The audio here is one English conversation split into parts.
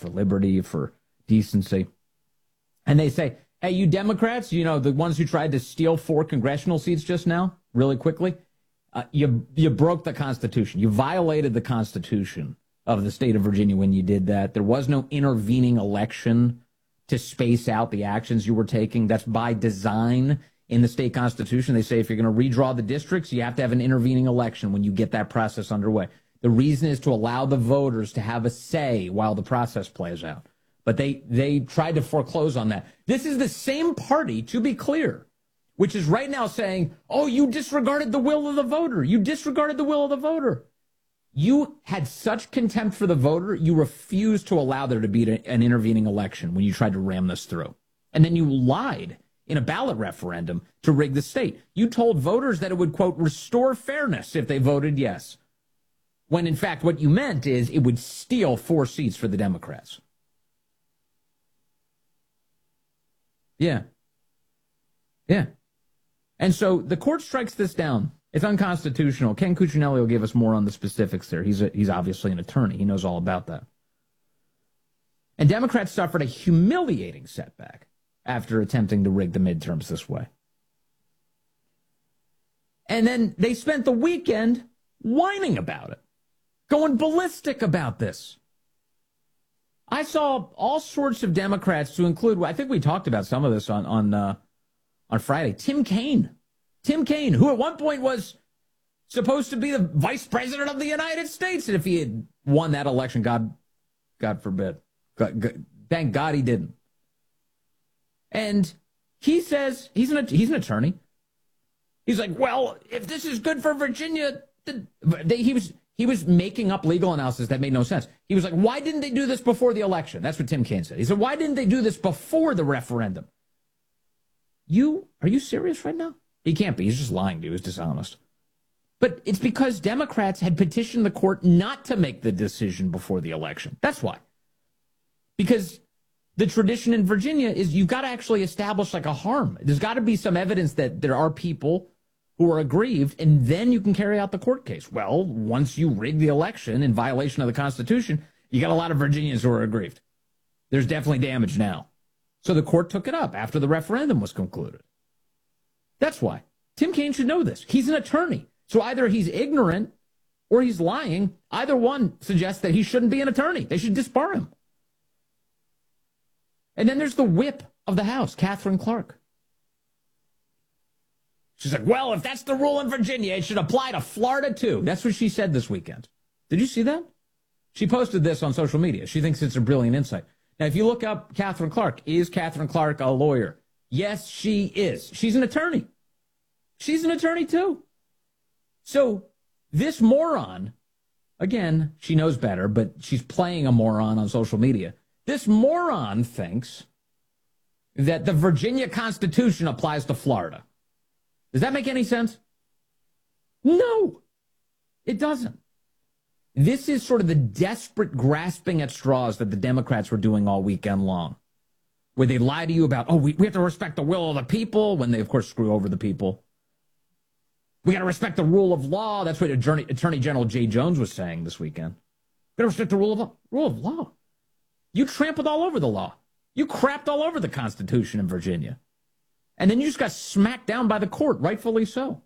for liberty, for decency. And they say, hey, you Democrats, you know, the ones who tried to steal 4 congressional seats just now, really quickly, you broke the Constitution. You violated the Constitution of the state of Virginia when you did that. There was no intervening election to space out the actions you were taking. That's by design in the state constitution. They say if you're going to redraw the districts, you have to have an intervening election when you get that process underway. The reason is to allow the voters to have a say while the process plays out. But they tried to foreclose on that. This is the same party, to be clear, which is right now saying, oh, you disregarded the will of the voter. You disregarded the will of the voter. You had such contempt for the voter, you refused to allow there to be an intervening election when you tried to ram this through. And then you lied in a ballot referendum to rig the state. You told voters that it would, quote, restore fairness if they voted yes. When, in fact, what you meant is it would steal 4 seats for the Democrats. Yeah. Yeah. And so the court strikes this down. It's unconstitutional. Ken Cuccinelli will give us more on the specifics there. He's obviously an attorney. He knows all about that. And Democrats suffered a humiliating setback after attempting to rig the midterms this way. And then they spent the weekend whining about it, going ballistic about this. I saw all sorts of Democrats, to include, I think we talked about some of this on Friday, Tim Kaine, who at one point was supposed to be the vice president of the United States. And if he had won that election, God forbid. Thank God he didn't. And he says, he's an attorney. He's like, well, if this is good for Virginia, he was making up legal analysis that made no sense. He was like, why didn't they do this before the election? That's what Tim Kaine said. He said, why didn't they do this before the referendum? Are you serious right now? He can't be. He's just lying to you. He's dishonest. But it's because Democrats had petitioned the court not to make the decision before the election. That's why. Because the tradition in Virginia is you've got to actually establish like a harm. There's got to be some evidence that there are people who are aggrieved, and then you can carry out the court case. Well, once you rig the election in violation of the Constitution, you got a lot of Virginians who are aggrieved. There's definitely damage now. So the court took it up after the referendum was concluded. That's why. Tim Kaine should know this. He's an attorney. So either he's ignorant or he's lying. Either one suggests that he shouldn't be an attorney. They should disbar him. And then there's the whip of the House, Katherine Clark. She's like, well, if that's the rule in Virginia, it should apply to Florida too. That's what she said this weekend. Did you see that? She posted this on social media. She thinks it's a brilliant insight. Now, if you look up Katherine Clark, is Katherine Clark a lawyer? Yes, she is. She's an attorney. She's an attorney too. So this moron, again, she knows better, but she's playing a moron on social media. This moron thinks that the Virginia Constitution applies to Florida. Does that make any sense? No, it doesn't. This is sort of the desperate grasping at straws that the Democrats were doing all weekend long, where they lie to you about, oh, we have to respect the will of the people, when they, of course, screw over the people. We got to respect the rule of law. That's what Attorney General Jay Jones was saying this weekend. We got to respect the rule of law. You trampled all over the law. You crapped all over the Constitution in Virginia. And then you just got smacked down by the court, rightfully so.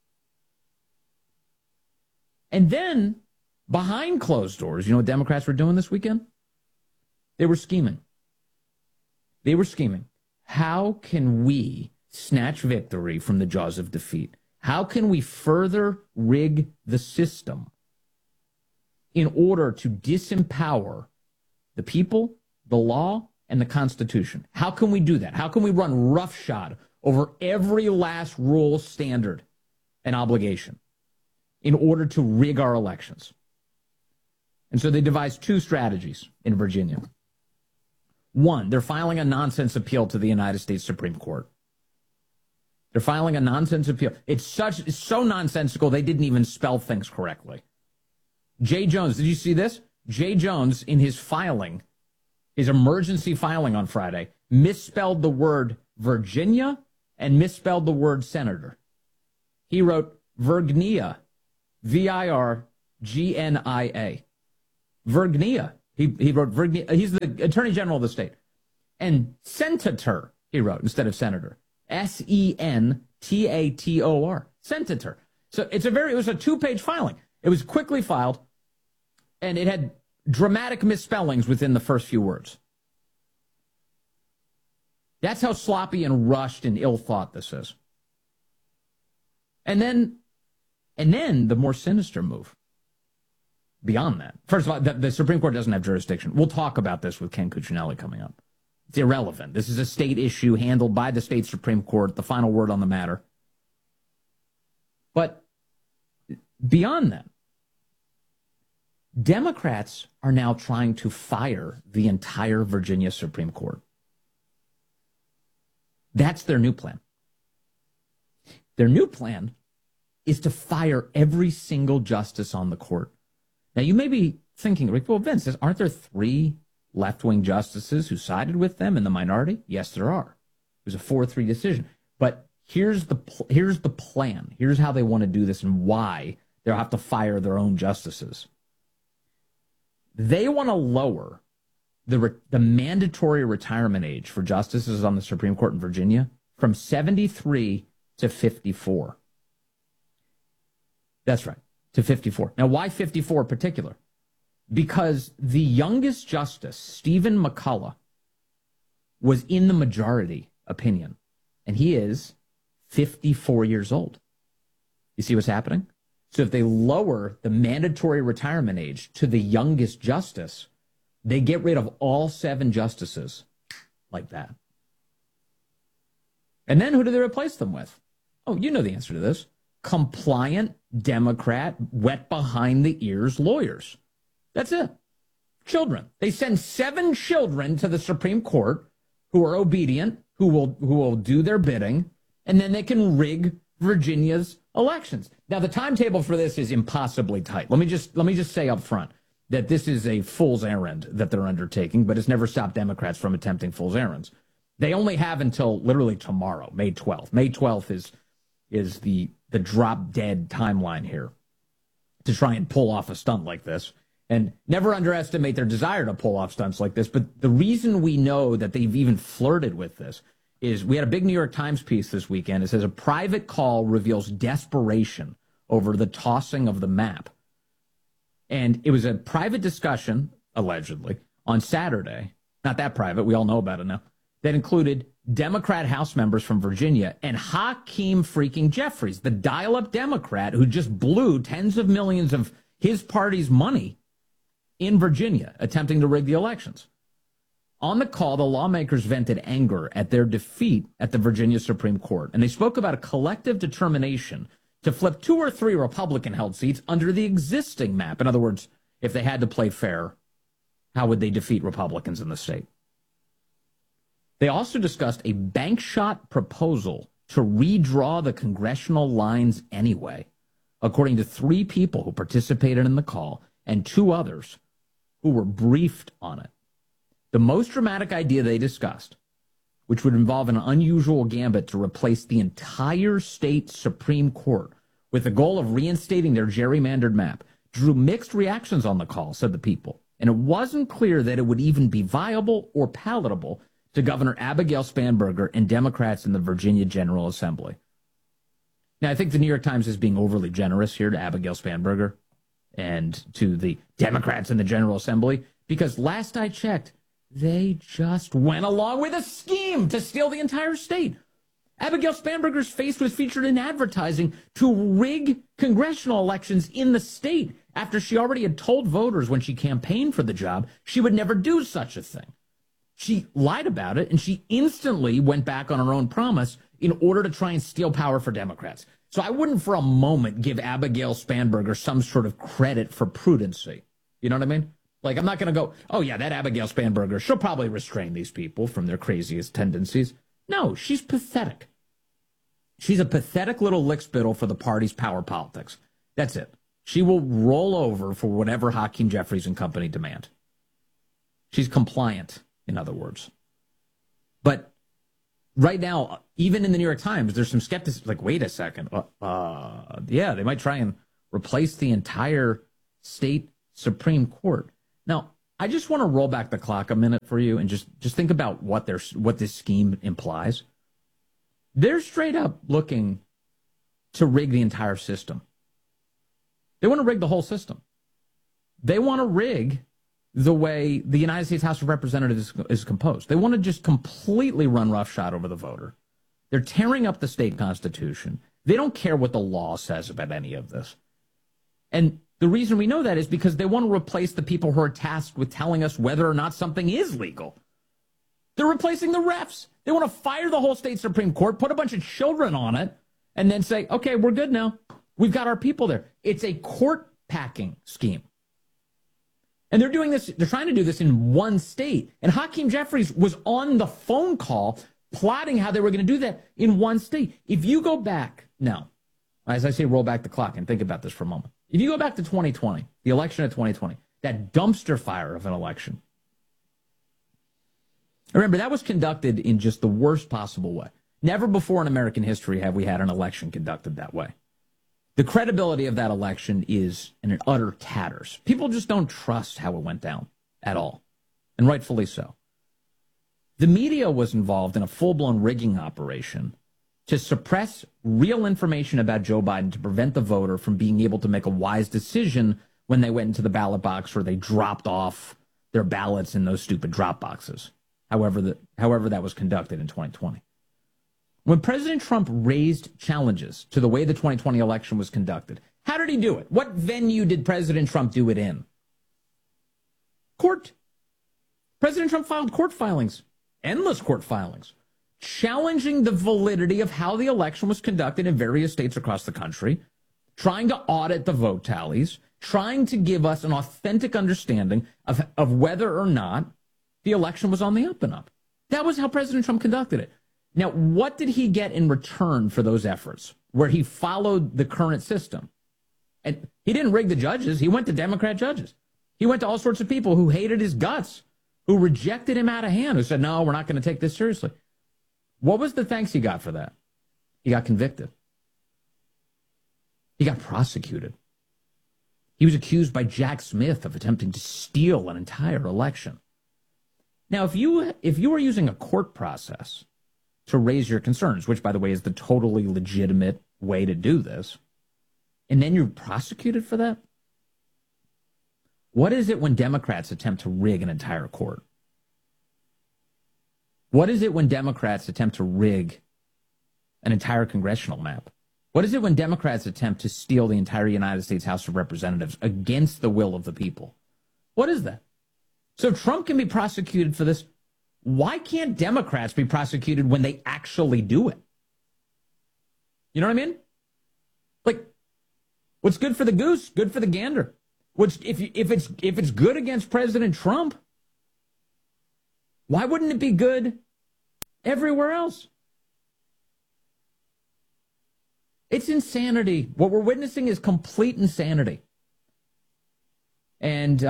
And then, behind closed doors, you know what Democrats were doing this weekend? They were scheming. They were scheming. How can we snatch victory from the jaws of defeat? How can we further rig the system in order to disempower the people, the law, and the Constitution? How can we do that? How can we run roughshod over every last rule, standard, and obligation in order to rig our elections? And so they devised 2 strategies in Virginia. One, they're filing a nonsense appeal to the United States Supreme Court. They're filing a nonsense appeal. It's so nonsensical they didn't even spell things correctly. Jay Jones, did you see this? Jay Jones, in his filing, his emergency filing on Friday, misspelled the word Virginia and misspelled the word senator. He wrote Virginia, Virgnia. Virginia. He wrote, he's the Attorney General of the state. And senator, he wrote, instead of senator. Sentator. Senator. So it was a 2-page filing. It was quickly filed, and it had dramatic misspellings within the first few words. That's how sloppy and rushed and ill-thought this is. And then the more sinister move. Beyond that, first of all, the Supreme Court doesn't have jurisdiction. We'll talk about this with Ken Cuccinelli coming up. It's irrelevant. This is a state issue handled by the state Supreme Court, the final word on the matter. But beyond that, Democrats are now trying to fire the entire Virginia Supreme Court. That's their new plan. Their new plan is to fire every single justice on the court. Now, you may be thinking, well, Vince, aren't there 3 left-wing justices who sided with them in the minority? Yes, there are. It was a 4-3 decision. But here's the plan. Here's how they want to do this and why they'll have to fire their own justices. They want to lower the mandatory retirement age for justices on the Supreme Court in Virginia from 73 to 54. That's right, to 54. Now, why 54 in particular? Because the youngest justice, Stephen McCullough, was in the majority opinion, and he is 54 years old. You see what's happening? So if they lower the mandatory retirement age to the youngest justice, they get rid of all 7 justices like that. And then who do they replace them with? Oh, you know the answer to this. Compliant, Democrat, wet behind the ears lawyers. That's it. Children. They send 7 children to the Supreme Court who are obedient, who will do their bidding, and then they can rig Virginia's elections. Now, the timetable for this is impossibly tight. Let me just say up front that this is a fool's errand that they're undertaking, but it's never stopped Democrats from attempting fool's errands. They only have until literally tomorrow, May 12th. May 12th is the drop-dead timeline here to try and pull off a stunt like this. And never underestimate their desire to pull off stunts like this. But the reason we know that they've even flirted with this is we had a big New York Times piece this weekend. It says a private call reveals desperation over the tossing of the map. And it was a private discussion, allegedly, on Saturday. Not that private. We all know about it now. That included Democrat House members from Virginia and Hakeem freaking Jeffries, the dial-up Democrat who just blew tens of millions of his party's money in Virginia, attempting to rig the elections. On the call, the lawmakers vented anger at their defeat at the Virginia Supreme Court, and they spoke about a collective determination to flip 2 or 3 Republican-held seats under the existing map. In other words, if they had to play fair, how would they defeat Republicans in the state? They also discussed a bank shot proposal to redraw the congressional lines anyway, according to 3 people who participated in the call and 2 others who were briefed on it. The most dramatic idea they discussed, which would involve an unusual gambit to replace the entire state Supreme Court with the goal of reinstating their gerrymandered map, drew mixed reactions on the call, said the people. And it wasn't clear that it would even be viable or palatable to Governor Abigail Spanberger and Democrats in the Virginia General Assembly. Now, I think the New York Times is being overly generous here to Abigail Spanberger and to the Democrats in the General Assembly, because last I checked, they just went along with a scheme to steal the entire state. Abigail Spanberger's face was featured in advertising to rig congressional elections in the state after she already had told voters when she campaigned for the job she would never do such a thing. She lied about it, and she instantly went back on her own promise in order to try and steal power for Democrats. So I wouldn't for a moment give Abigail Spanberger some sort of credit for prudency. You know what I mean? Like, I'm not going to go, oh, yeah, that Abigail Spanberger, she'll probably restrain these people from their craziest tendencies. No, she's pathetic. She's a pathetic little lickspittle for the party's power politics. That's it. She will roll over for whatever Hakeem Jeffries and company demand. She's compliant, in other words. But right now, even in the New York Times, there's some skepticism. Like, wait a second. Yeah, they might try and replace the entire state Supreme Court. Now, I just want to roll back the clock a minute for you and just think about what this scheme implies. They're straight up looking to rig the entire system. They want to rig the whole system. They want to rig the way the United States House of Representatives is composed. They want to just completely run roughshod over the voter. They're tearing up the state constitution. They don't care what the law says about any of this. And the reason we know that is because they want to replace the people who are tasked with telling us whether or not something is legal. They're replacing the refs. They want to fire the whole state Supreme Court, put a bunch of children on it, and then say, okay, we're good now. We've got our people there. It's a court packing scheme. And they're doing this, they're trying to do this in one state. And Hakeem Jeffries was on the phone call plotting how they were going to do that in one state. If you go back now, as I say, roll back the clock and think about this for a moment. If you go back to 2020, the election of 2020, that dumpster fire of an election, remember, that was conducted in just the worst possible way. Never before in American history have we had an election conducted that way. The credibility of that election is in an utter tatters. People just don't trust how it went down at all, and rightfully so. The media was involved in a full-blown rigging operation to suppress real information about Joe Biden to prevent the voter from being able to make a wise decision when they went into the ballot box or they dropped off their ballots in those stupid drop boxes, however that was conducted in 2020. When President Trump raised challenges to the way the 2020 election was conducted, how did he do it? What venue did President Trump do it in? Court. President Trump filed court filings, endless court filings, challenging the validity of how the election was conducted in various states across the country, trying to audit the vote tallies, trying to give us an authentic understanding of whether or not the election was on the up and up. That was how President Trump conducted it. Now, what did he get in return for those efforts, where he followed the current system? And he didn't rig the judges. He went to Democrat judges. He went to all sorts of people who hated his guts, who rejected him out of hand, who said, no, we're not going to take this seriously. What was the thanks he got for that? He got convicted. He got prosecuted. He was accused by Jack Smith of attempting to steal an entire election. Now, if you were using a court process to raise your concerns, which, by the way, is the totally legitimate way to do this, and then you're prosecuted for that? What is it when Democrats attempt to rig an entire court? What is it when Democrats attempt to rig an entire congressional map? What is it when Democrats attempt to steal the entire United States House of Representatives against the will of the people? What is that? So Trump can be prosecuted for this. Why can't Democrats be prosecuted when they actually do it? You know what I mean? Like, what's good for the goose, good for the gander. If it's good against President Trump, why wouldn't it be good everywhere else? It's insanity. What we're witnessing is complete insanity. And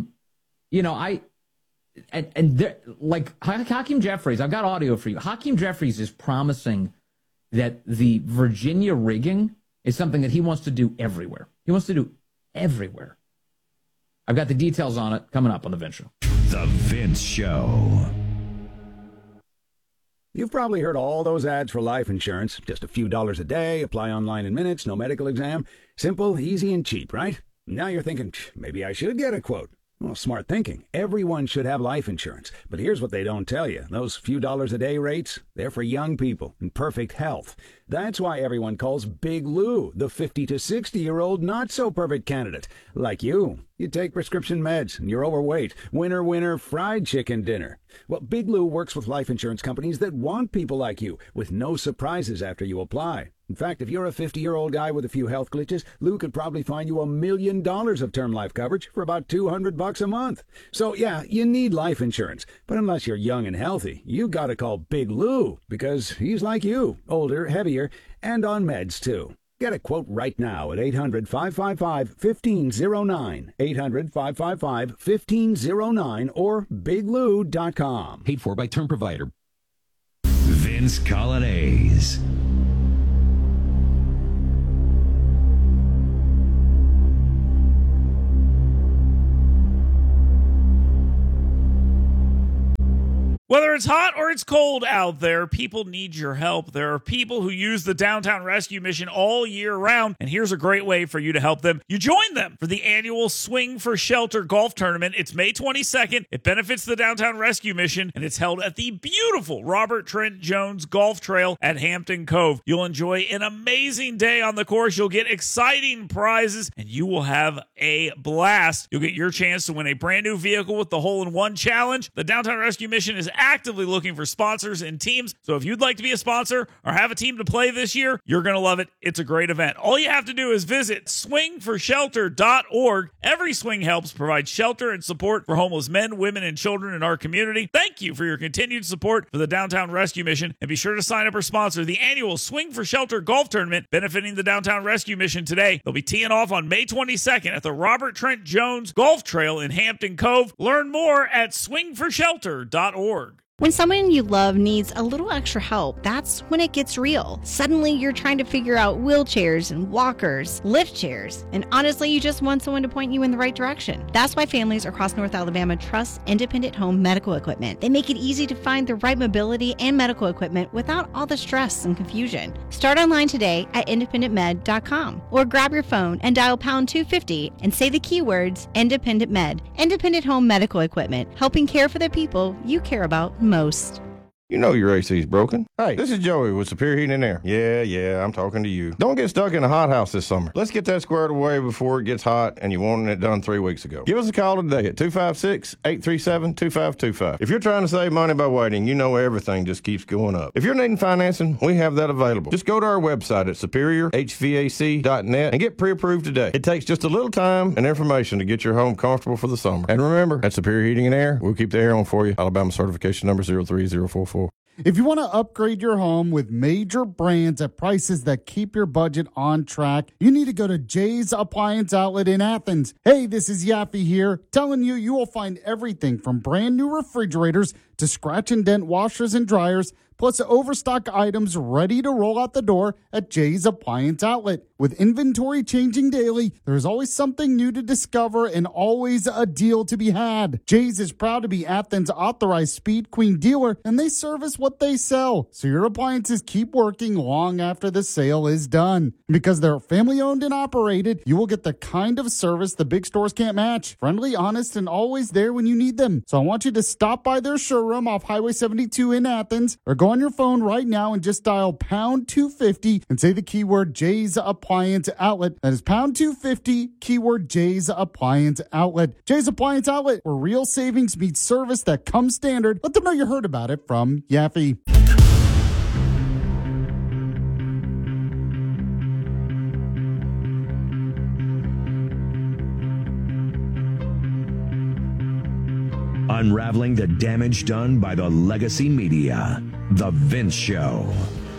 like Hakeem Jeffries, I've got audio for you. Hakeem Jeffries is promising that the Virginia rigging is something that he wants to do everywhere. He wants to do everywhere. I've got the details on it coming up on The Vince Show. The Vince Show. You've probably heard all those ads for life insurance. Just a few dollars a day, apply online in minutes, no medical exam. Simple, easy, and cheap, right? Now you're thinking, maybe I should get a quote. Well, smart thinking. Everyone should have life insurance. But here's what they don't tell you. Those few dollars a day rates, they're for young people in perfect health. That's why everyone calls Big Lou the 50 to 60-year-old not-so-perfect candidate. Like you. You take prescription meds and you're overweight. Winner, winner, fried chicken dinner. Well, Big Lou works with life insurance companies that want people like you, with no surprises after you apply. In fact, if you're a 50-year-old guy with a few health glitches, Lou could probably find you $1 million of term life coverage for about $200 a month. So, yeah, you need life insurance. But unless you're young and healthy, you gotta call Big Lou, because he's like you, older, heavier, and on meds, too. Get a quote right now at 800-555-1509, 800-555-1509, or biglou.com. Paid for by term provider. Vince Coglianese. Whether it's hot or it's cold out there, people need your help. There are people who use the Downtown Rescue Mission all year round, and here's a great way for you to help them. You join them for the annual Swing for Shelter golf tournament. It's May 22nd. It benefits the Downtown Rescue Mission, and it's held at the beautiful Robert Trent Jones Golf Trail at Hampton Cove. You'll enjoy an amazing day on the course. You'll get exciting prizes, and you will have a blast. You'll get your chance to win a brand new vehicle with the Hole-in-One Challenge. The Downtown Rescue Mission is actively looking for sponsors and teams. So if you'd like to be a sponsor or have a team to play this year, you're going to love it. It's a great event. All you have to do is visit swingforshelter.org. Every swing helps provide shelter and support for homeless men, women, and children in our community. Thank you for your continued support for the Downtown Rescue Mission, and be sure to sign up or sponsor the annual Swing for Shelter golf tournament benefiting the Downtown Rescue Mission today. They'll be teeing off on May 22nd at the Robert Trent Jones Golf Trail in Hampton Cove. Learn more at swingforshelter.org. When someone you love needs a little extra help, that's when it gets real. Suddenly, you're trying to figure out wheelchairs and walkers, lift chairs, and honestly, you just want someone to point you in the right direction. That's why families across North Alabama trust Independent Home Medical Equipment. They make it easy to find the right mobility and medical equipment without all the stress and confusion. Start online today at independentmed.com or grab your phone and dial pound 250 and say the keywords Independent Med. Independent Home Medical Equipment, helping care for the people you care about most. You know your AC's broken. Hey, this is Joey with Superior Heating and Air. Yeah, I'm talking to you. Don't get stuck in a hot house this summer. Let's get that squared away before it gets hot and you wanted it done 3 weeks ago. Give us a call today at 256-837-2525. If you're trying to save money by waiting, you know everything just keeps going up. If you're needing financing, we have that available. Just go to our website at superiorhvac.net and get pre-approved today. It takes just a little time and information to get your home comfortable for the summer. And remember, at Superior Heating and Air, we'll keep the air on for you. Alabama certification number 03044. If you want to upgrade your home with major brands at prices that keep your budget on track, you need to go to Jay's Appliance Outlet in Athens. Hey, this is Yaffe here, telling you you will find everything from brand new refrigerators to scratch and dent washers and dryers, plus overstock items ready to roll out the door at Jay's Appliance Outlet. With inventory changing daily, there's always something new to discover and always a deal to be had. Jay's is proud to be Athens' authorized Speed Queen dealer, and they service what they sell, so your appliances keep working long after the sale is done. Because they're family owned and operated, you will get the kind of service the big stores can't match. Friendly, honest, and always there when you need them. So I want you to stop by their showroom off Highway 72 in Athens, or go on your phone right now and just dial pound 250 and say the keyword Jay's Appliance Outlet. That is pound 250, keyword Jay's Appliance Outlet. Jay's Appliance Outlet, where real savings meets service that comes standard. Let them know you heard about it from Yaffe. Unraveling the damage done by the legacy media. The Vince Show.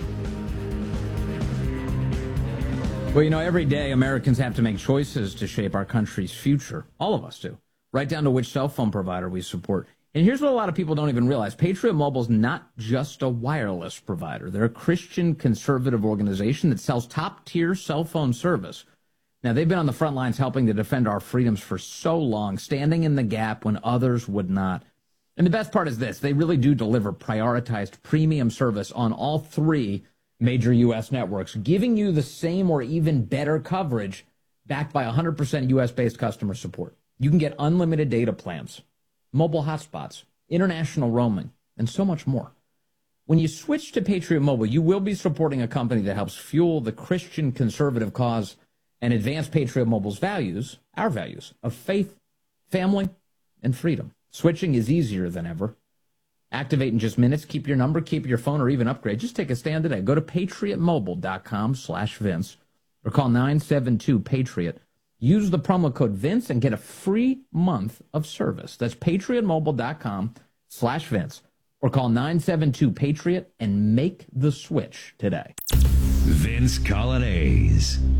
Well, you know, every day Americans have to make choices to shape our country's future. All of us do. Right down to which cell phone provider we support. And here's what a lot of people don't even realize. Patriot Mobile's not just a wireless provider. They're a Christian conservative organization that sells top-tier cell phone service. Now, they've been on the front lines helping to defend our freedoms for so long, standing in the gap when others would not. And the best part is this. They really do deliver prioritized premium service on all three major U.S. networks, giving you the same or even better coverage backed by 100% U.S.-based customer support. You can get unlimited data plans, mobile hotspots, international roaming, and so much more. When you switch to Patriot Mobile, you will be supporting a company that helps fuel the Christian conservative cause and advance Patriot Mobile's values, our values, of faith, family, and freedom. Switching is easier than ever. Activate in just minutes. Keep your number, keep your phone, or even upgrade. Just take a stand today. Go to patriotmobile.com/Vince or call 972-PATRIOT. Use the promo code Vince and get a free month of service. That's patriotmobile.com/Vince or call 972-PATRIOT and make the switch today. Vince Colonnese.